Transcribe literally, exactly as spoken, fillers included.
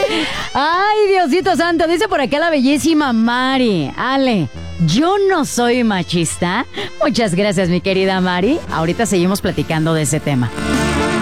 Ay, Diosito santo, dice por acá la bellísima Mari. Ale, yo no soy machista. Muchas gracias, mi querida Mari. Ahorita seguimos platicando de ese tema.